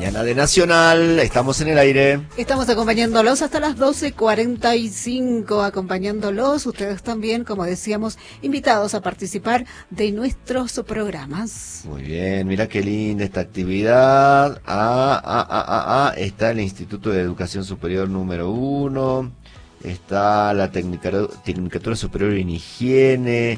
mañana de Nacional. Estamos en el aire. Estamos acompañándolos hasta las 12:45, acompañándolos. Ustedes también, como decíamos, invitados a participar de nuestros programas. Muy bien, mira qué linda esta actividad. Está el Instituto de Educación Superior número 1. Está la Tecnicatura Superior en Higiene.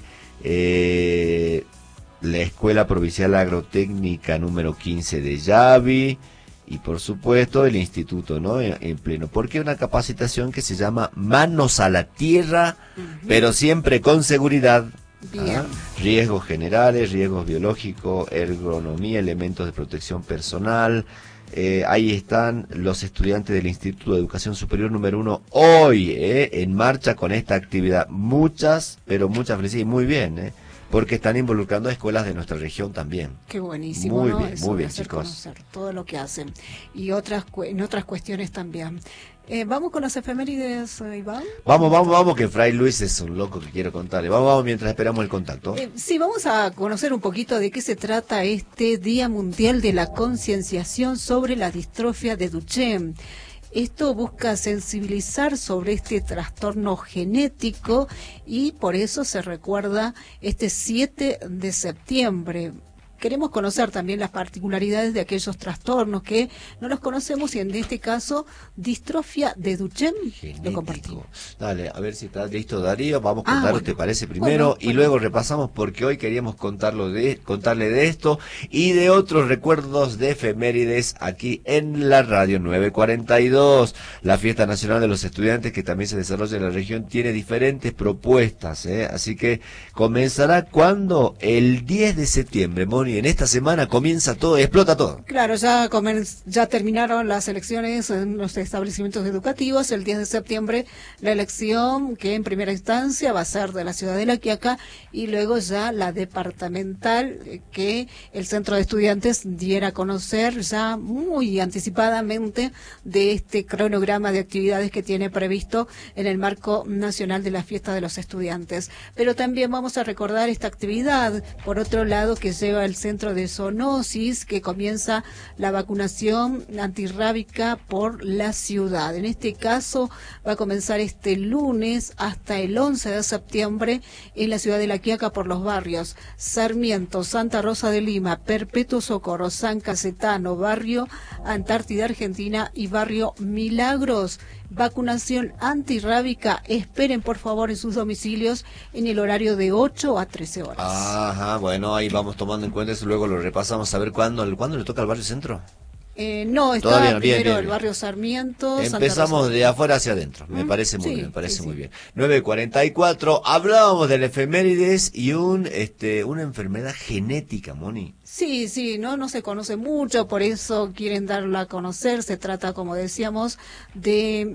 La Escuela Provincial Agrotécnica número 15 de Yavi y por supuesto el instituto, ¿no? En pleno, porque una capacitación que se llama Manos a la Tierra, pero siempre con seguridad. Bien. Riesgos generales, riesgos biológicos, ergonomía, elementos de protección personal. Ahí están los estudiantes del Instituto de Educación Superior número 1 hoy en marcha con esta actividad. Muchas, pero muchas felicidades, muy bien, porque están involucrando a escuelas de nuestra región también. Qué buenísimo, muy ¿no? bien, Eso muy de bien, hacer chicos. conocer todo lo que hacen y en otras cuestiones también. Vamos con las efemérides, Iván. Vamos, que Fray Luis es un loco que quiero contarle. Vamos mientras esperamos el contacto. Sí, vamos a conocer un poquito de qué se trata este Día Mundial de la Concienciación sobre la Distrofia de Duchenne. Esto busca sensibilizar sobre este trastorno genético y por eso se recuerda este 7 de septiembre. Queremos conocer también las particularidades de aquellos trastornos que no los conocemos y en este caso, distrofia de Duchenne, lo compartimos. Dale, a ver si está listo Darío, vamos a contar, bueno. ¿te parece primero? Y luego repasamos porque hoy queríamos contarle de esto y de otros recuerdos de efemérides aquí en la radio 942. La Fiesta Nacional de los Estudiantes que también se desarrolla en la región tiene diferentes propuestas, así que comenzará cuando el 10 de septiembre, Moni. En esta semana comienza todo, explota todo. Claro, ya terminaron las elecciones en los establecimientos educativos. El 10 de septiembre la elección que en primera instancia va a ser de la ciudad de La Quiaca y luego ya la departamental que el centro de estudiantes diera a conocer ya muy anticipadamente de este cronograma de actividades que tiene previsto en el marco nacional de la fiesta de los estudiantes. Pero también vamos a recordar esta actividad, por otro lado, que lleva el Centro de Zoonosis, que comienza la vacunación antirrábica por la ciudad. En este caso va a comenzar este lunes hasta el 11 de septiembre en la ciudad de La Quiaca por los barrios Sarmiento, Santa Rosa de Lima, Perpetuo Socorro, San Cayetano, Barrio Antártida Argentina y Barrio Milagros. Vacunación antirrábica, esperen por favor en sus domicilios en el horario de 8 a 13 horas. Ajá, bueno, ahí vamos tomando en cuenta eso, luego lo repasamos a ver cuándo le toca al barrio centro. No, está Todavía no, primero bien. el barrio Sarmiento. Empezamos de afuera hacia adentro, me parece muy bien, me parece sí. muy bien. 9:44, hablábamos de la efemérides y una enfermedad genética, Moni. Sí, no se conoce mucho, por eso quieren darla a conocer. Se trata, como decíamos, de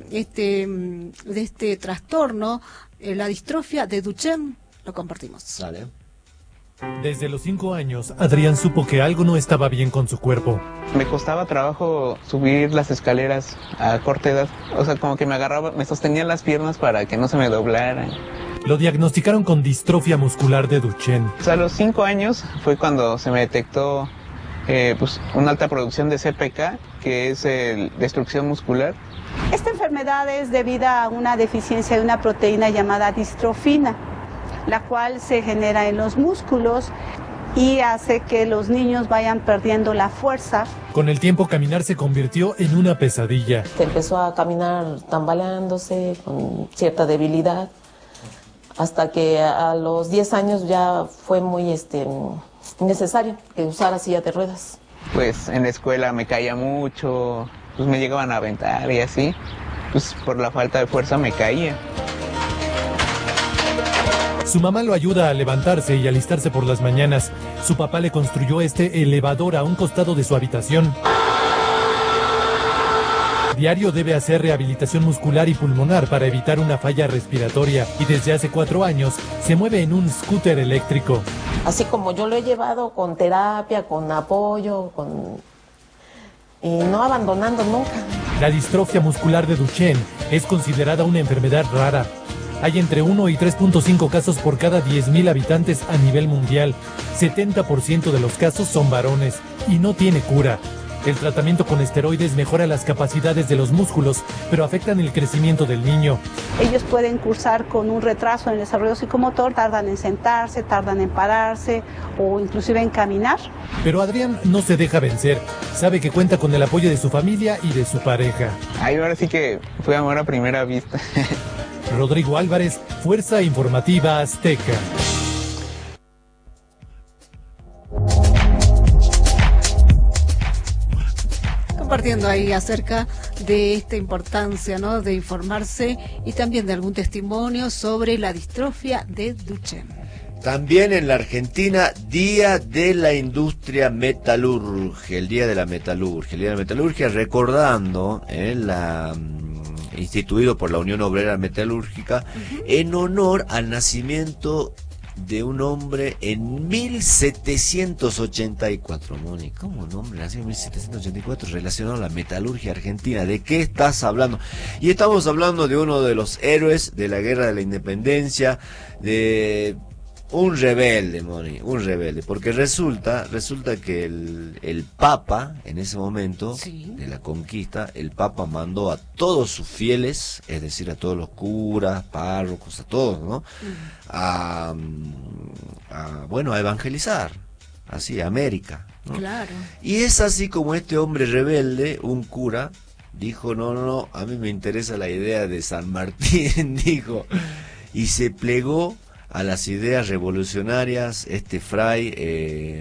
este trastorno, la distrofia de Duchenne. Lo compartimos. Dale. Desde los 5 años, Adrián supo que algo no estaba bien con su cuerpo. Me costaba trabajo subir las escaleras a corta edad. O sea, como que me sostenían las piernas para que no se me doblaran. Lo diagnosticaron con distrofia muscular de Duchenne. O sea, a los 5 años fue cuando se me detectó una alta producción de CPK, que es destrucción muscular. Esta enfermedad es debida a una deficiencia de una proteína llamada distrofina, la cual se genera en los músculos y hace que los niños vayan perdiendo la fuerza. Con el tiempo, caminar se convirtió en una pesadilla. Empezó a caminar tambaleándose, con cierta debilidad, hasta que a los 10 años ya fue muy necesario que usara silla de ruedas. Pues en la escuela me caía mucho, pues me llegaban a aventar y así, pues por la falta de fuerza me caía. Su mamá lo ayuda a levantarse y alistarse por las mañanas. Su papá le construyó este elevador a un costado de su habitación. Diario debe hacer rehabilitación muscular y pulmonar para evitar una falla respiratoria y desde hace 4 años se mueve en un scooter eléctrico. Así como yo lo he llevado con terapia, con apoyo, y no abandonando nunca. La distrofia muscular de Duchenne es considerada una enfermedad rara. Hay entre 1 y 3.5 casos por cada 10.000 habitantes a nivel mundial. 70% de los casos son varones y no tiene cura. El tratamiento con esteroides mejora las capacidades de los músculos, pero afectan el crecimiento del niño. Ellos pueden cursar con un retraso en el desarrollo psicomotor, tardan en sentarse, tardan en pararse o inclusive en caminar. Pero Adrián no se deja vencer. Sabe que cuenta con el apoyo de su familia y de su pareja. Ahí ahora sí que fue amor a primera vista. Rodrigo Álvarez, Fuerza Informativa Azteca. Compartiendo ahí acerca de esta importancia, ¿no?, de informarse y también de algún testimonio sobre la distrofia de Duchenne. También en la Argentina, Día de la Industria Metalúrgica, el Día de la Metalurgia, el Día de la Metalurgia recordando instituido por la Unión Obrera Metalúrgica en honor al nacimiento de un hombre en 1784. Mónica, ¿cómo un hombre nació en 1784 relacionado a la metalurgia argentina? ¿De qué estás hablando? Y estamos hablando de uno de los héroes de la Guerra de la Independencia, de un rebelde, Moni, un rebelde, porque resulta que el Papa, en ese momento, sí, de la conquista, el Papa mandó a todos sus fieles, es decir, a todos los curas, párrocos, a todos, ¿no?, a evangelizar, así, a América, ¿no? Claro. Y es así como este hombre rebelde, un cura, dijo, no, a mí me interesa la idea de San Martín, dijo, y se plegó a las ideas revolucionarias, este fray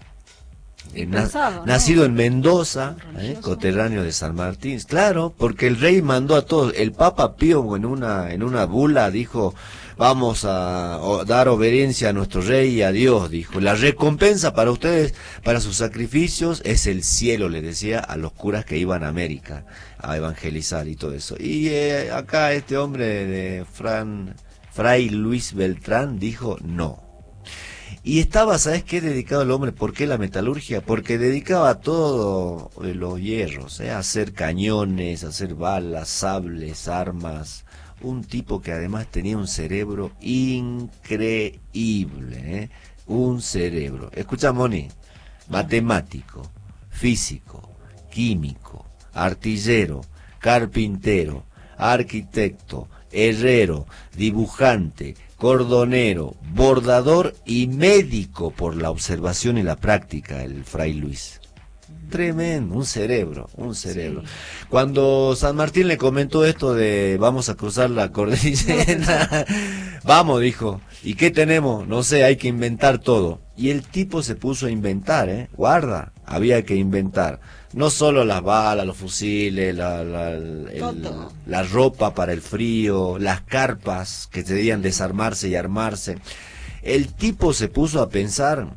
nacido en Mendoza, coterráneo de San Martín, claro, porque el rey mandó a todos, el Papa Pío en una bula dijo, vamos a dar obediencia a nuestro rey y a Dios, dijo, la recompensa para ustedes, para sus sacrificios, es el cielo, le decía a los curas que iban a América a evangelizar y todo eso. Y acá este hombre de Fray Luis Beltrán dijo no. Y estaba, ¿sabes qué? Dedicado al hombre. ¿Por qué la metalurgia? Porque dedicaba a todo los hierros, a hacer cañones, a hacer balas, sables, armas. Un tipo que además tenía un cerebro increíble, un cerebro. Escucha, Moni, matemático, físico, químico, artillero, carpintero, arquitecto, herrero, dibujante, cordonero, bordador y médico por la observación y la práctica, el Fray Luis. Tremendo, un cerebro. Sí. Cuando San Martín le comentó esto de vamos a cruzar la cordillera, vamos, dijo, ¿y qué tenemos? No sé, hay que inventar todo. Y el tipo se puso a inventar, guarda, había que inventar. No solo las balas, los fusiles, la ropa para el frío, las carpas que debían desarmarse y armarse. El tipo se puso a pensar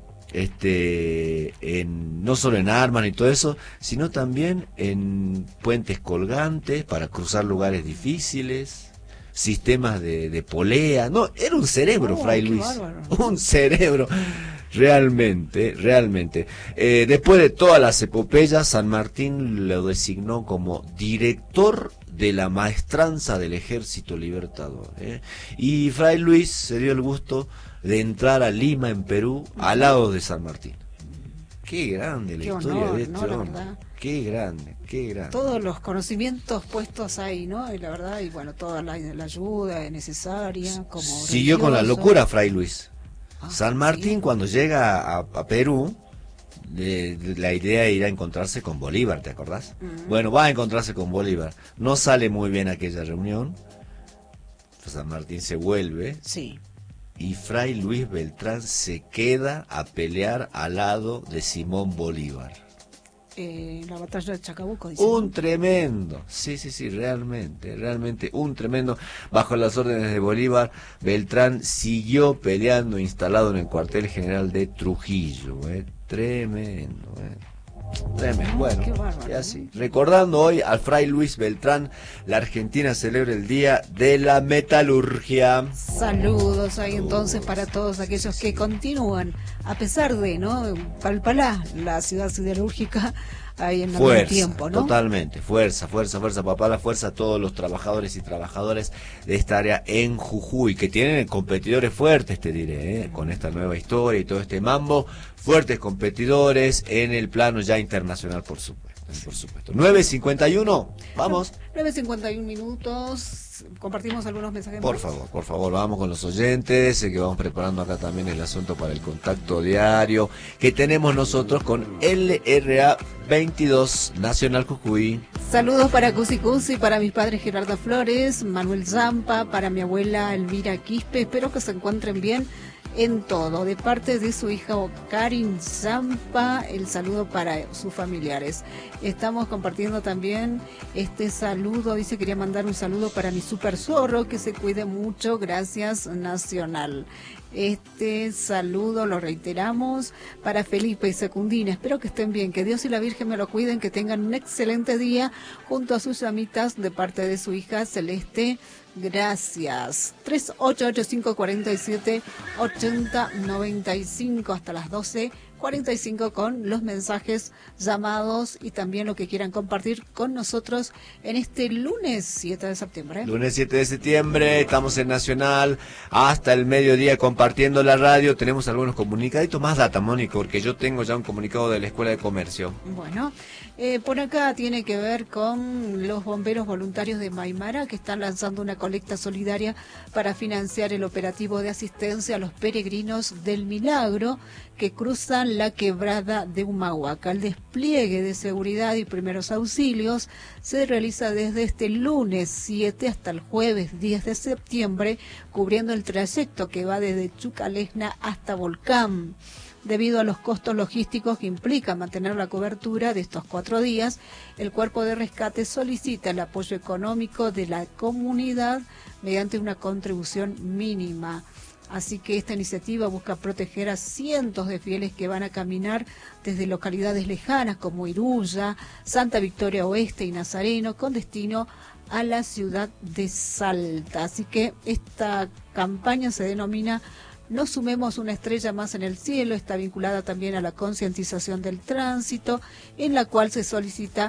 no solo en armas y todo eso, sino también en puentes colgantes para cruzar lugares difíciles, sistemas de polea. No, era un cerebro, Fray Luis. Bárbaro. Un cerebro. Realmente. Después de todas las epopeyas, San Martín lo designó como director de la maestranza del Ejército Libertador. Y Fray Luis se dio el gusto de entrar a Lima, en Perú, al lado de San Martín. Qué grande la historia de este hombre. Qué grande. Todos los conocimientos puestos ahí, ¿no? Y la verdad, y bueno, toda la ayuda necesaria. Como siguió con la locura, Fray Luis. San Martín, cuando llega a Perú, la idea era ir a encontrarse con Bolívar, ¿te acordás? Bueno, va a encontrarse con Bolívar. No sale muy bien aquella reunión. San Martín se vuelve. Sí. Y Fray Luis Beltrán se queda a pelear al lado de Simón Bolívar. La batalla de Chacabuco, dice. Un tremendo, sí, realmente un tremendo. Bajo las órdenes de Bolívar, Beltrán siguió peleando instalado en el cuartel general de Trujillo. Tremendo. Bueno, y así. Recordando hoy al Fray Luis Beltrán, la Argentina celebra el Día de la Metalurgia. Saludos ahí entonces para todos aquellos que continúan, a pesar de, ¿no?, Palpalá, la ciudad siderúrgica, ahí en el tiempo, ¿no? Totalmente, fuerza, papá, la fuerza a todos los trabajadores y trabajadoras de esta área en Jujuy, que tienen competidores fuertes, te diré, con esta nueva historia y todo este mambo, fuertes competidores en el plano ya internacional, por supuesto. Por supuesto. 9:51, vamos. 9:51 minutos. Compartimos algunos mensajes. Por favor, vamos con los oyentes, que vamos preparando acá también el asunto para el contacto diario que tenemos nosotros con LRA 22 Nacional Jujuy. Saludos para Cusi Cusi, para mis padres Gerardo Flores, Manuel Zampa, para mi abuela Elvira Quispe. Espero que se encuentren bien en todo. De parte de su hija Karin Zampa, el saludo para sus familiares. Estamos compartiendo también este saludo. Dice, quería mandar un saludo para mi super zorro, que se cuide mucho. Gracias, Nacional. Este saludo lo reiteramos para Felipe y Secundina. Espero que estén bien, que Dios y la Virgen me lo cuiden, que tengan un excelente día junto a sus amitas de parte de su hija Celeste. Gracias. 3885-47-80-95 hasta las 12:45 con los mensajes, llamados y también lo que quieran compartir con nosotros en este lunes 7 de septiembre. Lunes 7 de septiembre, estamos en Nacional hasta el mediodía compartiendo la radio. Tenemos algunos comunicaditos, más data, Mónica, porque yo tengo ya un comunicado de la Escuela de Comercio. Bueno, por acá tiene que ver con los bomberos voluntarios de Maimara, que están lanzando una colecta solidaria para financiar el operativo de asistencia a los peregrinos del Milagro que cruzan la quebrada de Humahuaca. El despliegue de seguridad y primeros auxilios se realiza desde este lunes 7 hasta el jueves 10 de septiembre, cubriendo el trayecto que va desde Chucalesna hasta Volcán. Debido a los costos logísticos que implica mantener la cobertura de estos 4 días, el Cuerpo de Rescate solicita el apoyo económico de la comunidad mediante una contribución mínima. Así que esta iniciativa busca proteger a cientos de fieles que van a caminar desde localidades lejanas como Iruya, Santa Victoria Oeste y Nazareno, con destino a la ciudad de Salta. Así que esta campaña se denomina No sumemos una estrella más en el cielo. Está vinculada también a la concientización del tránsito, en la cual se solicita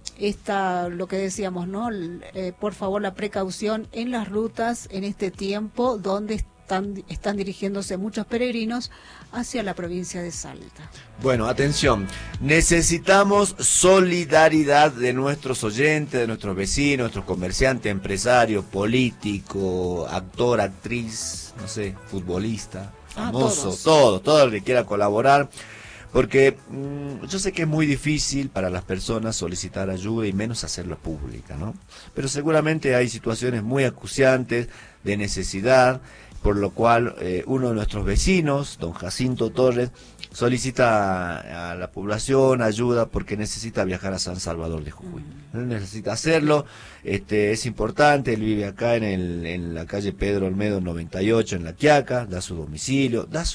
lo que decíamos, ¿no? Por favor, la precaución en las rutas en este tiempo donde están dirigiéndose muchos peregrinos hacia la provincia de Salta. Bueno, atención, necesitamos solidaridad de nuestros oyentes, de nuestros vecinos, nuestros comerciantes, empresarios, políticos, actor, actriz, no sé, futbolista, famoso, todo el que quiera colaborar. Porque yo sé que es muy difícil para las personas solicitar ayuda y menos hacerlo pública, ¿no? Pero seguramente hay situaciones muy acuciantes de necesidad, por lo cual uno de nuestros vecinos, don Jacinto Torres, solicita a la población ayuda porque necesita viajar a San Salvador de Jujuy. Él necesita hacerlo, es importante, él vive acá en la calle Pedro Olmedo 98 en La Quiaca, da su domicilio, da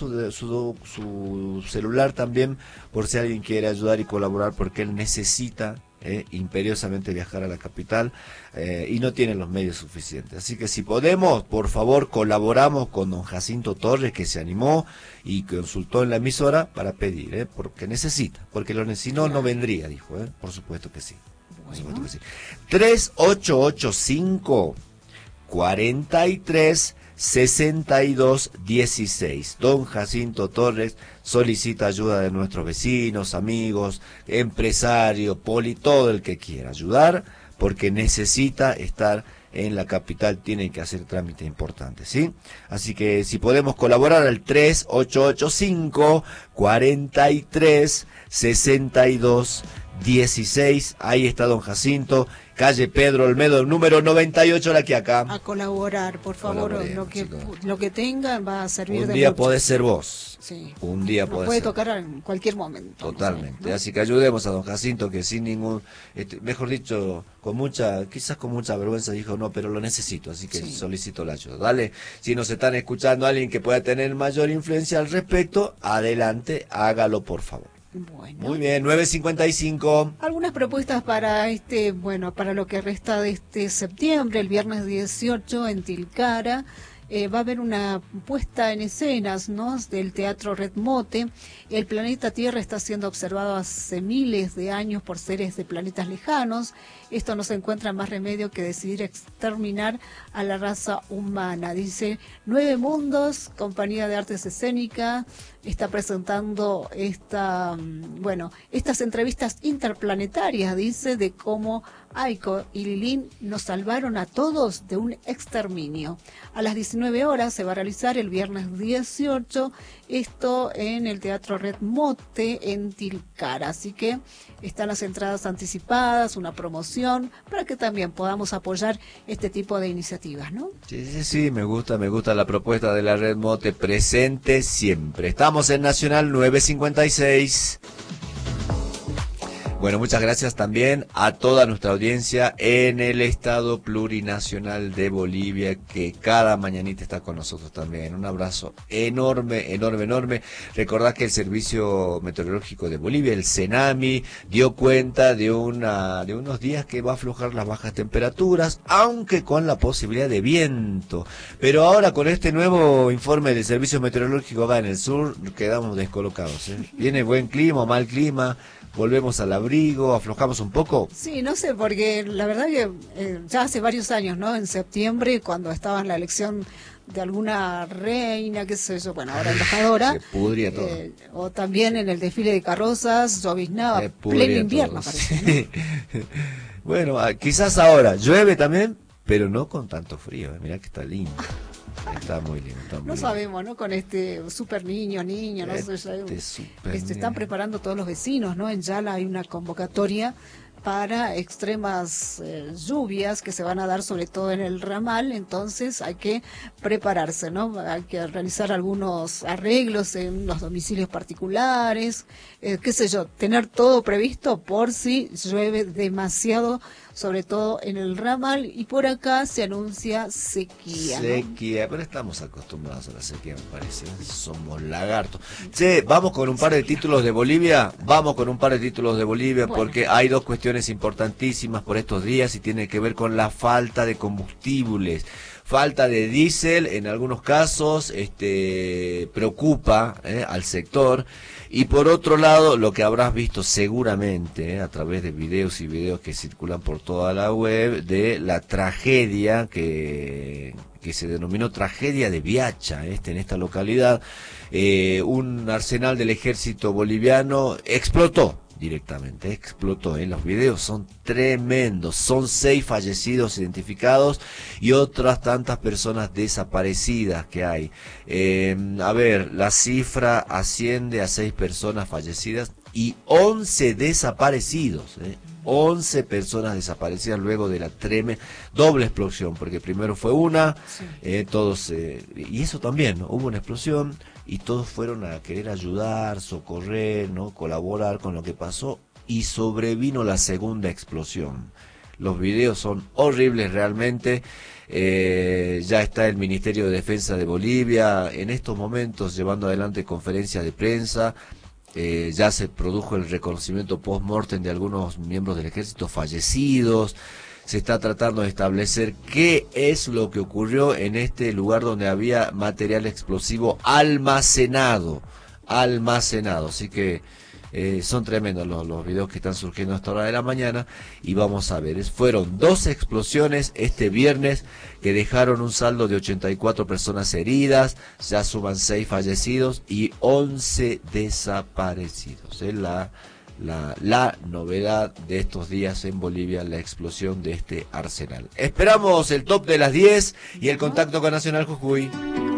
su celular también por si alguien quiere ayudar y colaborar, porque él necesita imperiosamente viajar a la capital y no tiene los medios suficientes. Así que si podemos, por favor, colaboramos con don Jacinto Torres, que se animó y consultó en la emisora para pedir, porque necesita, porque si no, no vendría, dijo, por supuesto que sí. Por supuesto que sí. 3885 43 62 16. Don Jacinto Torres solicita ayuda de nuestros vecinos, amigos, empresarios, todo el que quiera ayudar, porque necesita estar en la capital, tienen que hacer trámites importantes, ¿sí? Así que si podemos colaborar al 3885 43 62 16, ahí está don Jacinto, calle Pedro Olmedo, número 98, La Quiaca. A colaborar, por favor, lo que tengan va a servir de mucho. Un día podés ser vos. Sí. Un día podés puede tocar en cualquier momento. Totalmente. ¿No? Así que ayudemos a don Jacinto, que sin ningún, mejor dicho, quizás con mucha vergüenza dijo, no, pero lo necesito, así que solicito la ayuda. Dale, si nos están escuchando alguien que pueda tener mayor influencia al respecto, adelante, hágalo, por favor. Bueno. Muy bien, 9:55. Algunas propuestas para para lo que resta de este septiembre. El viernes 18 en Tilcara va a haber una puesta en escenas, ¿no?, del Teatro Red Mote. El planeta Tierra está siendo observado hace miles de años por seres de planetas lejanos. Esto no se encuentra más remedio que decidir exterminar a la raza humana. Dice, 9 Mundos, compañía de artes escénicas, está presentando estas entrevistas interplanetarias, dice, de cómo Aiko y Lilín nos salvaron a todos de un exterminio. A las 19 horas se va a realizar el viernes 18, esto en el Teatro Red Mote en Tilcara. Así que están las entradas anticipadas, una promoción, para que también podamos apoyar este tipo de iniciativas, ¿no? Sí, me gusta la propuesta de la Red Mote, presente siempre. Estamos en Nacional 956. Bueno, muchas gracias también a toda nuestra audiencia en el Estado Plurinacional de Bolivia, que cada mañanita está con nosotros también. Un abrazo enorme, enorme, enorme. Recordad que el Servicio Meteorológico de Bolivia, el CENAMI, dio cuenta de unos días que va a aflojar las bajas temperaturas, aunque con la posibilidad de viento. Pero ahora con este nuevo informe del Servicio Meteorológico acá en el sur, quedamos descolocados, ¿eh? Viene buen clima, mal clima. Volvemos al abrigo, aflojamos un poco. Sí, no sé, porque la verdad que ya hace varios años, ¿no? En septiembre, cuando estaba en la elección de alguna reina, qué sé yo, bueno, ahora embajadora. Se pudría todo. O también en el desfile de carrozas, lloviznaba, pleno invierno, todo. Parece, ¿no? Bueno, quizás ahora llueve también, pero no con tanto frío. Mirá que está lindo. Está muy lindo. No sabemos, ¿no? Con este super niño, no sé, se están preparando todos los vecinos, ¿no? En Yala hay una convocatoria para extremas lluvias que se van a dar sobre todo en el ramal, entonces hay que prepararse, ¿no? Hay que realizar algunos arreglos en los domicilios particulares, qué sé yo, tener todo previsto por si llueve demasiado, sobre todo en el ramal, y por acá se anuncia sequía. Sequía, pero estamos acostumbrados a la sequía, me parece. Somos lagartos. Che, vamos con un par de títulos de Bolivia. Bueno, porque hay dos cuestiones importantísimas por estos días y tiene que ver con la falta de combustibles. Falta de diésel en algunos casos, preocupa al sector. Y por otro lado, lo que habrás visto seguramente a través de videos que circulan por toda la web, de la tragedia que se denominó tragedia de Viacha, en esta localidad. Un arsenal del ejército boliviano explotó. Directamente, explotó, los videos son tremendos, son 6 fallecidos identificados y otras tantas personas desaparecidas que hay. A ver, la cifra asciende a 6 personas fallecidas y 11 desaparecidos, 11 personas desaparecidas luego de la tremenda doble explosión, porque primero fue una, y eso también, ¿no? Hubo una explosión y todos fueron a querer ayudar, socorrer, ¿no? Colaborar con lo que pasó, y sobrevino la segunda explosión. Los videos son horribles realmente. Ya está el Ministerio de Defensa de Bolivia en estos momentos llevando adelante conferencias de prensa. Ya se produjo el reconocimiento post-mortem de algunos miembros del ejército fallecidos. Se está tratando de establecer qué es lo que ocurrió en este lugar donde había material explosivo almacenado. Así que son tremendos los videos que están surgiendo a esta hora de la mañana, y vamos a ver. Fueron 12 explosiones este viernes que dejaron un saldo de 84 personas heridas, ya suman 6 fallecidos y 11 desaparecidos. Es la novedad de estos días en Bolivia, la explosión de este arsenal. Esperamos el top de las 10 y el contacto con Nacional Jujuy.